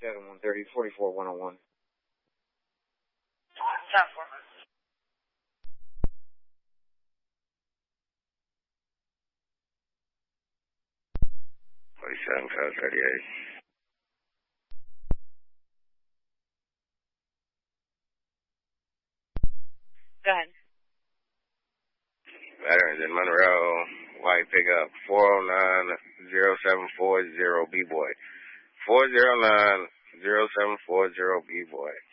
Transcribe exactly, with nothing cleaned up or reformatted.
seven one thirty, forty-four one oh one. ten four. forty-seven, code thirty-eight. Go ahead. Veterans in Monroe, white pickup, four oh nine, oh seven four oh, B-Boy. four oh nine, oh seven four oh, B-Boy.